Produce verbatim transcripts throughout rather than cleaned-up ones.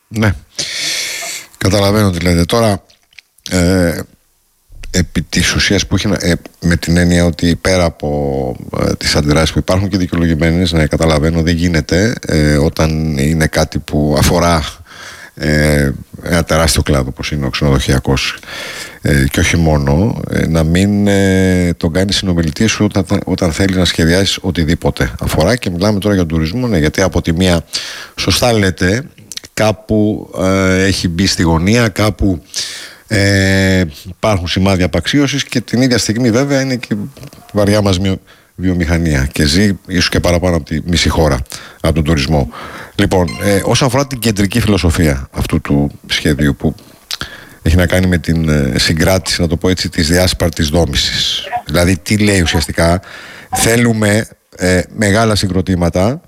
Ναι, καταλαβαίνω τι λέτε. Τώρα, ε, επί της ουσίας που έχει, ε, με την έννοια ότι πέρα από ε, τις αντιδράσεις που υπάρχουν και δικαιολογημένες, να καταλαβαίνω, δεν γίνεται ε, όταν είναι κάτι που αφορά ε, ένα τεράστιο κλάδο όπως είναι ο ξενοδοχειακός ε, και όχι μόνο, ε, να μην ε, τον κάνει συνομιλητή σου όταν, όταν θέλει να σχεδιάσει οτιδήποτε αφορά. Και μιλάμε τώρα για τον τουρισμό, ναι, γιατί από τη μία, σωστά λέτε, κάπου ε, έχει μπει στη γωνία, κάπου ε, υπάρχουν σημάδια απαξίωσης, και την ίδια στιγμή βέβαια είναι και η βαριά μας βιομηχανία και ζει ίσως και παραπάνω από τη μισή χώρα από τον τουρισμό. Λοιπόν, ε, όσον αφορά την κεντρική φιλοσοφία αυτού του σχέδιου, που έχει να κάνει με την ε, συγκράτηση, να το πω έτσι, της διάσπαρτης δόμησης. Δηλαδή, τι λέει ουσιαστικά? Θέλουμε ε, μεγάλα συγκροτήματα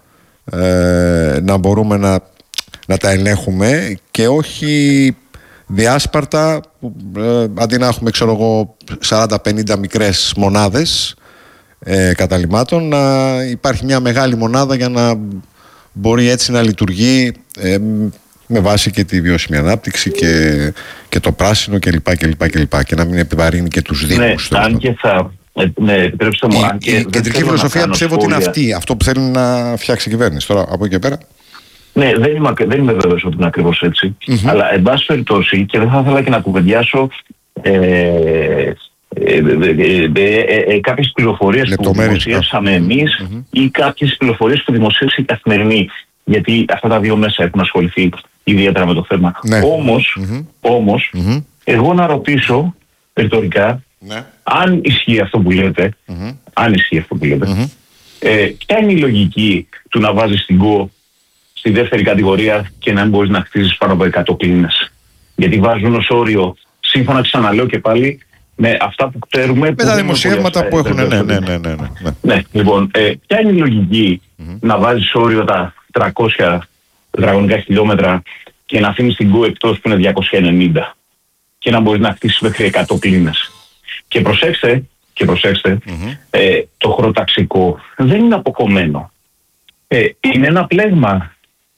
ε, να μπορούμε να, να τα ελέγχουμε, και όχι διάσπαρτα που, ε, αντί να έχουμε, ξέρω εγώ, σαράντα πενήντα μικρές μονάδες ε, καταλυμάτων, να υπάρχει μια μεγάλη μονάδα για να μπορεί έτσι να λειτουργεί ε, με βάση και τη βιώσιμη ανάπτυξη και, και το πράσινο κλπ. Και, και, και, και να μην επιβαρύνει και τους δήμους. Ναι, αν και θα... Ναι, επιτρέψτε μου, η, αν και η κεντρική φιλοσοφία πιστεύω ότι είναι αυτή, αυτό που θέλει να φτιάξει η κυβέρνηση. Τώρα από εκεί και πέρα. Ναι, δεν είμαι, δεν είμαι βέβαιος ότι είναι ακριβώς έτσι. Mm-hmm. Αλλά εν πάση περιπτώσει, και δεν θα ήθελα και να κουβεντιάσω ε, ε, ε, ε, ε, ε, κάποιες πληροφορίες που δημοσίευσαμε εμείς mm-hmm. ή κάποιες πληροφορίες που δημοσίευσε η Καθημερινή. Γιατί αυτά τα δύο μέσα έχουν ασχοληθεί ιδιαίτερα με το θέμα. Ναι. Όμως, mm-hmm. όμως mm-hmm. εγώ να ρωτήσω ρητορικά, ναι. αν ισχύει αυτό που λέτε, mm-hmm. αν ισχύει αυτό που λέτε, mm-hmm. ε, ποια είναι η λογική του να βάζεις την ΚΟ στη δεύτερη κατηγορία και να μην μπορείς να χτίζεις πάνω από εκατό κλίνες? Γιατί βάζουν ως όριο, σύμφωνα, ξαναλέω και πάλι, με αυτά που ξέρουμε. Με τα δημοσιεύματα που έχουν. Ναι, ναι, ναι, ναι, ναι, ναι. ναι λοιπόν, ε, ποια είναι η λογική mm-hmm. να βάζεις όριο τα τριακόσια τετραγωνικά χιλιόμετρα και να αφήνεις την ΚΟ εκτός που είναι διακόσια ενενήντα και να μπορείς να χτίσεις μέχρι εκατό κλίνες? Και προσέξτε, και προσέξτε mm-hmm. ε, το χωροταξικό δεν είναι αποκομμένο. Ε, είναι ένα πλέγμα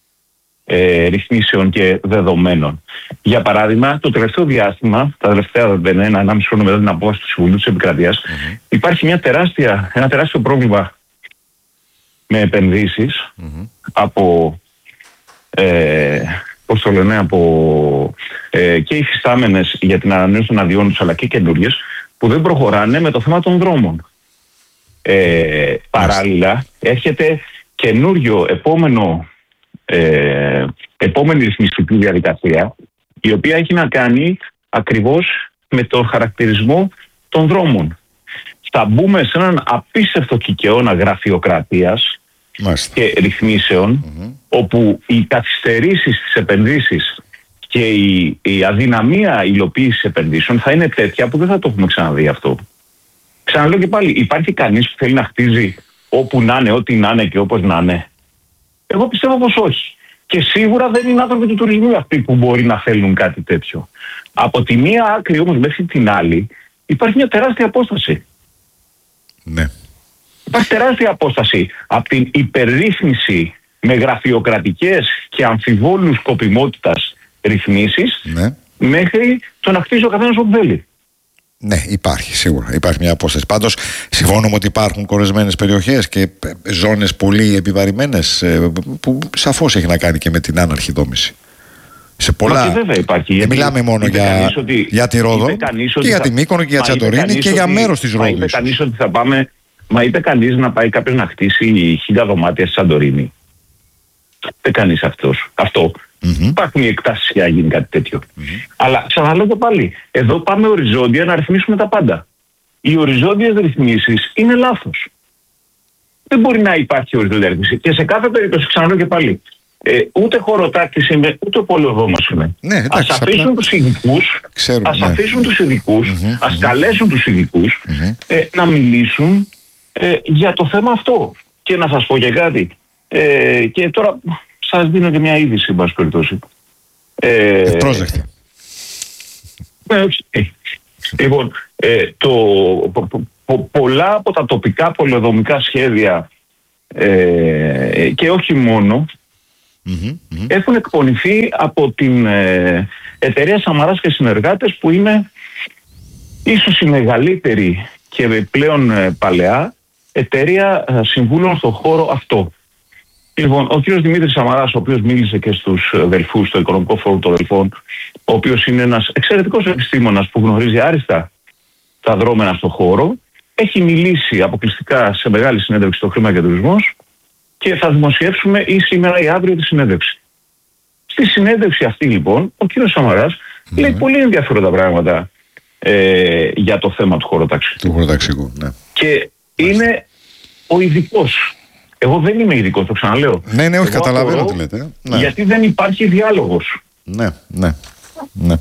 ε, ρυθμίσεων και δεδομένων. Για παράδειγμα, το τελευταίο διάστημα, τα τελευταία ένα ενάμιση χρόνο μετά την απόφαση του Συμβουλίου της Επικρατείας, mm-hmm. υπάρχει μια τεράστια, ένα τεράστιο πρόβλημα με επενδύσεις mm-hmm. από, ε, πώς το λένε, από ε, και υφιστάμενες για την ανανέωση των αδειών τους, αλλά και καινούριες, που δεν προχωράνε με το θέμα των δρόμων. Ε, παράλληλα, έρχεται καινούριο επόμενο, ε, επόμενη ρυθμιστική διαδικασία, η οποία έχει να κάνει ακριβώς με τον χαρακτηρισμό των δρόμων. Θα μπούμε σε έναν απίστευτο κικαιώνα γραφειοκρατίας Μάλιστα. και ρυθμίσεων, mm-hmm. όπου οι καθυστερήσεις στις επενδύσεις και η, η αδυναμία υλοποίησης επενδύσεων θα είναι τέτοια που δεν θα το έχουμε ξαναδεί αυτό. Ξαναλέω και πάλι, υπάρχει κανείς που θέλει να χτίζει όπου να είναι, ό,τι να είναι και όπως να είναι? Εγώ πιστεύω πως όχι. Και σίγουρα δεν είναι άνθρωποι του τουρισμού αυτοί που μπορεί να θέλουν κάτι τέτοιο. Από τη μία άκρη όμως μέχρι την άλλη υπάρχει μια τεράστια απόσταση. Ναι. Υπάρχει τεράστια απόσταση από την υπερρύθμιση με γραφειοκρατικές και αμφιβόλους σκοπιμότητας ρυθμίσεις ναι. μέχρι το να χτίσει ο καθένας όπου θέλει. Ναι, υπάρχει σίγουρα. Υπάρχει μια απόσταση. Πάντως, συμφωνούμε ότι υπάρχουν κορεσμένες περιοχές και ζώνες πολύ επιβαρημένες, που σαφώς έχει να κάνει και με την άναρχη δόμηση. Σε πολλά. Μα βέβαια υπάρχει. Δεν μιλάμε μόνο για, ότι, για τη Ρόδο, και για τη Μύκονο και για τη Σαντορίνη και για μέρος της Ρόδου. Μα είπε κανείς ότι θα πάμε. Μα είπε κανείς να πάει κάποιος να χτίσει χίλια δωμάτια στη Σαντορίνη? Δεν κανείς αυτός. Αυτό. Mm-hmm. Υπάρχουν οι εκτάσεις για να γίνει κάτι τέτοιο. Mm-hmm. Αλλά ξαναλέω και πάλι, εδώ πάμε οριζόντια να ρυθμίσουμε τα πάντα. Οι οριζόντιες ρυθμίσεις είναι λάθος. Δεν μπορεί να υπάρχει οριζόντια ρυθμίση. Και σε κάθε περίπτωση, ξαναλέω και πάλι, ε, ούτε χωροτάκτης είμαι, ούτε πολεοδόμος είμαι. Ναι, εντάξει, ας αφήσουν απλά... τους ειδικούς, Ξέρουμε, ας ναι. αφήσουν τους ειδικούς, mm-hmm, ας mm-hmm. καλέσουν τους ειδικούς mm-hmm. ε, να μιλήσουν ε, για το θέμα αυτό. Και να σας πω και κάτι. Ε, και τώρα σας δίνω και μια είδηση, εν πάση περιπτώσει. Ε, Πρόσδεκτε. Ναι, όχι. Λοιπόν, ε, το, πο, πο, πο, πολλά από τα τοπικά πολεοδομικά σχέδια ε, και όχι μόνο Mm-hmm, mm-hmm. έχουν εκπονηθεί από την ε, εταιρεία Σαμαράς και Συνεργάτες, που είναι ίσως η μεγαλύτερη και πλέον ε, παλαιά εταιρεία ε, συμβούλων στον χώρο αυτό. Λοιπόν, ο κύριος Δημήτρης Σαμαράς, ο οποίος μίλησε και στους Δελφούς, στο Οικονομικό Φόρουμ των Δελφών, ο οποίος είναι ένας εξαιρετικός επιστήμονας που γνωρίζει άριστα τα δρόμενα στον χώρο, έχει μιλήσει αποκλειστικά σε μεγάλη συνέντευξη στο Χρήμα και Τουρισμός και θα δημοσιεύσουμε ή σήμερα ή αύριο τη συνέντευξη. Στη συνέντευξη αυτή λοιπόν ο κύριος Σαμαράς mm-hmm. λέει πολύ ενδιαφέροντα πράγματα ε, για το θέμα του χωροταξικού. Του χωροταξικού, ναι. Και είναι ο ειδικός. Εγώ δεν είμαι ειδικός, το ξαναλέω. Ναι, ναι, όχι, Εγώ καταλαβαίνω απορώ, τι λέτε. Ναι. Γιατί δεν υπάρχει διάλογος. Ναι, ναι, ναι.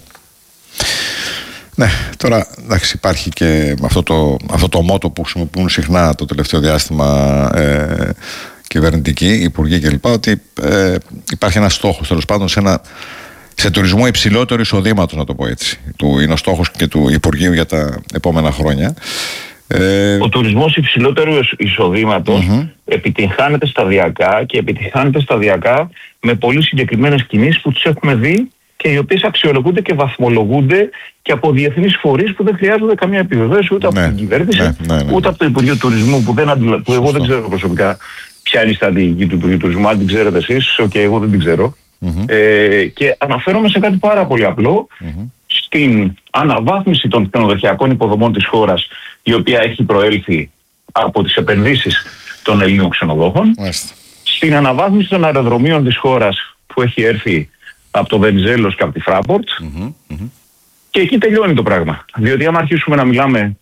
Ναι, τώρα εντάξει, υπάρχει και αυτό το, αυτό το μότο που χρησιμοποιούν συχνά το τελευταίο διάστημα ε, κυβερνητικοί, υπουργοί κλπ. Ότι ε, υπάρχει ένας στόχος, τέλος πάντων, σε, ένα, σε τουρισμό υψηλότερου εισοδήματος, να το πω έτσι. Του, είναι ο στόχος και του Υπουργείου για τα επόμενα χρόνια. Ε, ο τουρισμός υψηλότερου εισοδήματος mm-hmm. επιτυγχάνεται σταδιακά και επιτυγχάνεται σταδιακά με πολύ συγκεκριμένες κινήσεις που τις έχουμε δει και οι οποίες αξιολογούνται και βαθμολογούνται και από διεθνείς φορείς που δεν χρειάζονται καμία επιβεβαίωση ούτε ναι, από την κυβέρνηση, ναι, ναι, ναι. ούτε από το Υπουργείο Τουρισμού, που, δεν αντιλα... που εγώ δεν ξέρω προσωπικά ποια είναι η στρατηγική του Υπουργείου Τουρισμού. Αν την ξέρετε εσείς, και okay, εγώ δεν την ξέρω. Mm-hmm. Ε, και αναφέρομαι σε κάτι πάρα πολύ απλό, mm-hmm. στην αναβάθμιση των ξενοδοχειακών υποδομών της χώρας, η οποία έχει προέλθει από τις επενδύσεις των Ελλήνων ξενοδόχων, mm-hmm. στην αναβάθμιση των αεροδρομίων της χώρας, που έχει έρθει από το Βενιζέλος και από τη Φράπορτ, mm-hmm, mm-hmm. και εκεί τελειώνει το πράγμα. Διότι άμα αρχίσουμε να μιλάμε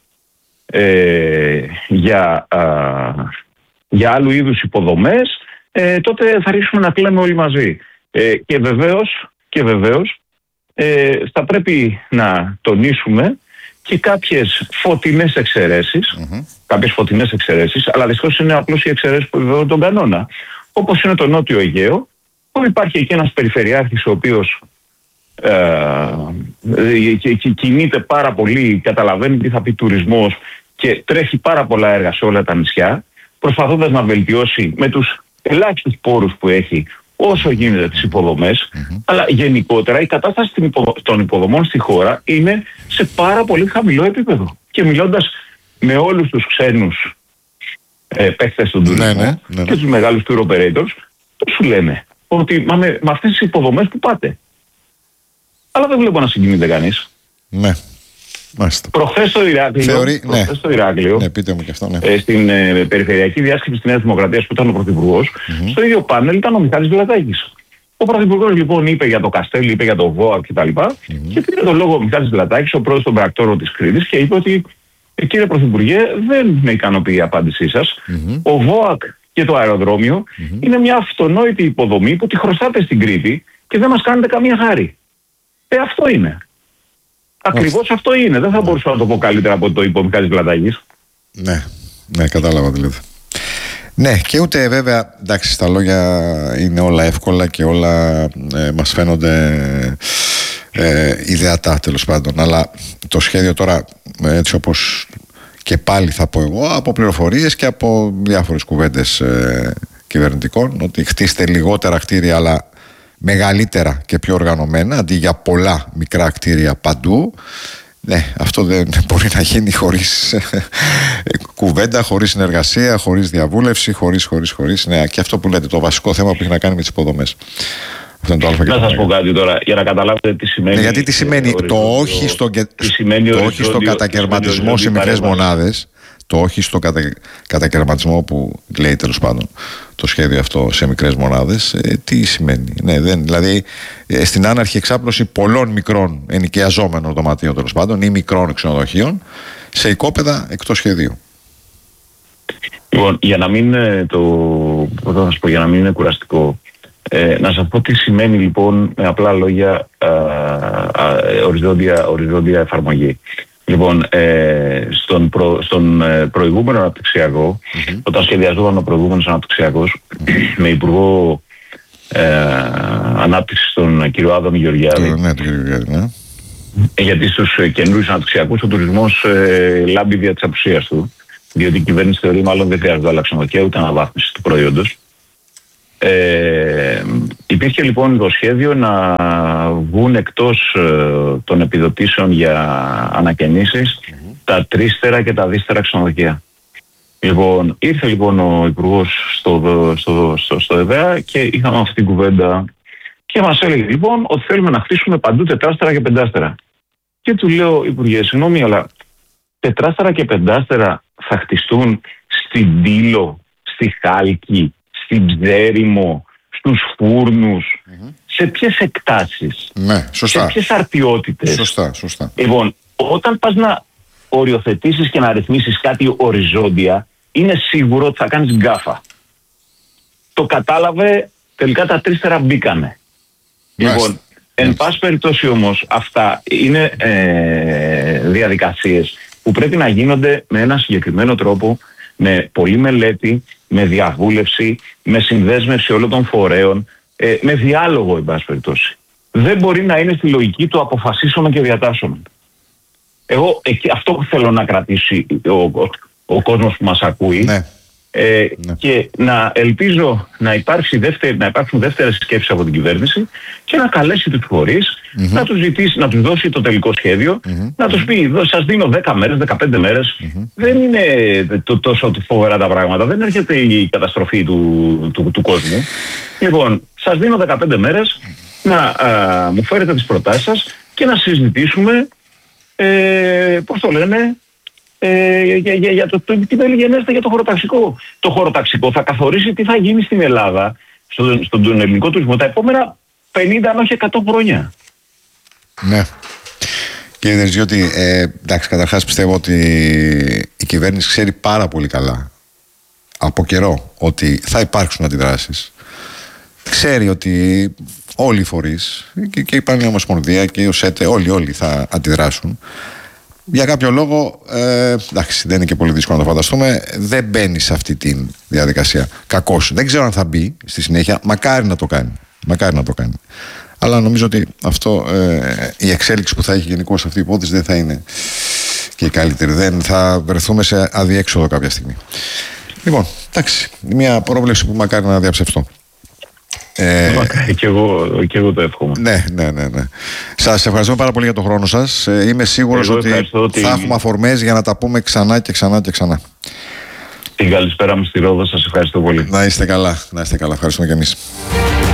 ε, για, α, για άλλου είδους υποδομές, ε, τότε θα αρχίσουμε να κλαίμε όλοι μαζί. Ε, και βεβαίως, και βεβαίως ε, θα πρέπει να τονίσουμε και κάποιες φωτεινές εξαιρέσεις, mm-hmm. κάποιες φωτεινές εξαιρέσεις, αλλά δυστυχώς είναι απλώς οι εξαιρέσεις που βεβαιώνουν τον κανόνα, όπως είναι το Νότιο Αιγαίο, που υπάρχει εκεί ένας περιφερειάρχης ο οποίος ε, και, και κινείται πάρα πολύ, καταλαβαίνει τι θα πει τουρισμός και τρέχει πάρα πολλά έργα σε όλα τα νησιά, προσπαθώντας να βελτιώσει με τους ελάχιστους πόρους που έχει όσο γίνεται τις υποδομές, mm-hmm. αλλά γενικότερα η κατάσταση των υποδομών στη χώρα είναι σε πάρα πολύ χαμηλό επίπεδο. Και μιλώντας με όλους τους ξένους ε, παίκτες στον τουρισμό ναι, ναι, ναι, ναι. και τους μεγάλους tour operators, το σου λένε ότι μα με, με αυτές τις υποδομές που πάτε. Αλλά δεν βλέπω να συγκινείται κανείς. Ναι. Μάλιστα. Προχθές στο Ηράκλειο, Θεωρεί, προχθές ναι. στο Ηράκλειο ναι, πείτε μου και αυτό, ναι. ε, στην ε, περιφερειακή διάσκεψη της Νέας Δημοκρατίας που ήταν ο Πρωθυπουργός, mm-hmm. στο ίδιο πάνελ ήταν ο Μιχάλης Βλατάκης. Ο Πρωθυπουργός λοιπόν είπε για το Καστέλι, είπε για το ΒΟΑΚ κτλ. Mm-hmm. Και πήρε τον λόγο ο Μιχάλης Βλατάκης, ο πρόεδρος των πρακτόρων της Κρήτης, και είπε ότι ε, κύριε Πρωθυπουργέ, δεν με ικανοποιεί η απάντησή σας. Mm-hmm. Ο ΒΟΑΚ και το αεροδρόμιο mm-hmm. είναι μια αυτονόητη υποδομή που τη χρωστάτε στην Κρήτη και δεν μας κάνετε καμία χάρη. Ε, αυτό είναι. Ακριβώς αυτό είναι. Δεν θα μπορούσα να το πω καλύτερα από το είπε ο Μιχάλης Βλατάκης. Ναι, ναι, κατάλαβα τι λέτε. Ναι, και ούτε βέβαια, εντάξει, στα λόγια είναι όλα εύκολα και όλα ε, μας φαίνονται ε, ιδεατά, τέλος πάντων. Αλλά το σχέδιο τώρα, έτσι όπως και πάλι θα πω εγώ, από πληροφορίες και από διάφορες κουβέντες ε, κυβερνητικών, ότι χτίστε λιγότερα κτίρια αλλά μεγαλύτερα και πιο οργανωμένα, αντί για πολλά μικρά κτίρια παντού. Ναι, αυτό δεν μπορεί να γίνει χωρίς κουβέντα, χωρίς συνεργασία, χωρίς διαβούλευση, χωρίς, χωρίς, χωρίς. Ναι, και αυτό που λέτε, το βασικό θέμα που έχει να κάνει με τις υποδομές. Αυτό είναι το αλφα και να σας πω κάτι τώρα, για να καταλάβετε τι σημαίνει. Ναι, γιατί τι σημαίνει το όχι στον στο κατακαιρματισμό σε μικρές μονάδες. Το όχι στον κατα... κατακαιρματισμό που λέει τέλος πάντων το σχέδιο αυτό σε μικρές μονάδες, ε, τι σημαίνει. Ναι, δεν, δηλαδή ε, στην άναρχη εξάπλωση πολλών μικρών ενοικιαζόμενων δωματίων τέλος πάντων ή μικρών ξενοδοχείων σε οικόπεδα εκτός σχεδίου. Λοιπόν, για να μην, το, θα σας πω, για να μην είναι κουραστικό, ε, να σας πω τι σημαίνει λοιπόν με απλά λόγια α, α, οριζόντια, οριζόντια εφαρμογή. Λοιπόν, ε, στον, προ, στον προηγούμενο αναπτυξιακό, mm-hmm. όταν σχεδιαζόταν ο προηγούμενος αναπτυξιακός, mm-hmm. με υπουργό ε, ανάπτυξης τον κύριο Άδωνη Γεωργιάδη, ναι, τον κύριο Γεωργιάδη, ναι. γιατί στους καινούριους αναπτυξιακούς ο τουρισμός ε, λάμπει δια της απουσίας του, διότι η κυβέρνηση θεωρεί μάλλον δεν χρειάζεται άλλα ξενοδοχεία ούτε αναβάθμιση του προϊόντος. Ε, Υπήρχε λοιπόν το σχέδιο να βγουν εκτός ε, των επιδοτήσεων για ανακαινήσεις mm-hmm. τα τρίστερα και τα δίστερα ξενοδοχεία. Λοιπόν, ήρθε λοιπόν ο Υπουργός στο, στο, στο, στο ΕΒΕΑ και είχαμε αυτή την κουβέντα και μας έλεγε λοιπόν ότι θέλουμε να χτίσουμε παντού τετράστερα και πεντάστερα. Και του λέω, Υπουργέ, συγγνώμη, αλλά τετράστερα και πεντάστερα θα χτιστούν στην Τήλο, στη Χάλκη, στην Ψέριμο, στους φούρνους, mm-hmm. σε ποιες εκτάσεις, ναι, σωστά. σε ποιες αρτιότητες. Σωστά, σωστά. Λοιπόν, όταν πας να οριοθετήσεις και να ρυθμίσεις κάτι οριζόντια, είναι σίγουρο ότι θα κάνεις γκάφα. Το κατάλαβε, τελικά τα τρίστερα μπήκανε. Μάλιστα. Λοιπόν, εν πάση περιπτώσει όμως, αυτά είναι ε, διαδικασίες που πρέπει να γίνονται με ένα συγκεκριμένο τρόπο, με πολλή μελέτη, με διαβούλευση, με συνδέσμευση όλων των φορέων, ε, με διάλογο, εν πάση περιπτώσει. Δεν μπορεί να είναι στη λογική του αποφασίσουμε και διατάσσουμε. Εγώ εκεί, αυτό που θέλω να κρατήσει ο, ο, ο κόσμος που μας ακούει, ναι. Ε, ναι. και να ελπίζω να, υπάρξει δεύτερη, να υπάρξουν δεύτερες σκέψεις από την κυβέρνηση και να καλέσει τους φορείς, mm-hmm. να τους ζητήσει, να τους δώσει το τελικό σχέδιο, mm-hmm. να τους πει, σας δίνω δέκα μέρες, δεκαπέντε μέρες. Mm-hmm. Δεν είναι το, τόσο φοβερά τα πράγματα, δεν έρχεται η καταστροφή του, του, του κόσμου. Λοιπόν, σας δίνω δεκαπέντε μέρες να α, μου φέρετε τις προτάσεις σας και να συζητήσουμε, ε, πώς το λένε, Ε, για, για, για το, το, τι μελιγενέστε για το χωροταξικό. Το χωροταξικό θα καθορίσει τι θα γίνει στην Ελλάδα, στον, στον ελληνικό τουρισμό, τα επόμενα πενήντα αν όχι εκατό χρόνια. Ναι. Κύριε Δερζιώτη, ε, εντάξει, καταρχάς πιστεύω ότι η κυβέρνηση ξέρει πάρα πολύ καλά από καιρό ότι θα υπάρξουν αντιδράσεις. Ξέρει ότι όλοι οι φορείς, και, και η Πανελλήνια Ομοσπονδία και η ΟΣΕΤΕ, όλοι, όλοι θα αντιδράσουν. Για κάποιο λόγο, ε, εντάξει, δεν είναι και πολύ δύσκολο να το φανταστούμε, δεν μπαίνει σε αυτή τη διαδικασία. Κακώς. Δεν ξέρω αν θα μπει στη συνέχεια. Μακάρι να το κάνει. Μακάρι να το κάνει. Αλλά νομίζω ότι αυτό, ε, η εξέλιξη που θα έχει γενικώς αυτή η υπόθεση δεν θα είναι και η καλύτερη. Δεν θα βρεθούμε σε αδιέξοδο κάποια στιγμή. Λοιπόν, εντάξει, μια πρόβλεψη που μακάρι να διαψευστώ. Ε, και, εγώ, και εγώ το εύχομαι. Ναι, ναι, ναι, ναι. Σας ευχαριστούμε πάρα πολύ για τον χρόνο σας. Ε, είμαι σίγουρος ότι θα ότι... έχουμε αφορμές για να τα πούμε ξανά και ξανά και ξανά. Την καλησπέρα μου στη Ρόδο, σας ευχαριστώ πολύ. Να είστε καλά, να είστε καλά. Ευχαριστούμε και εμείς.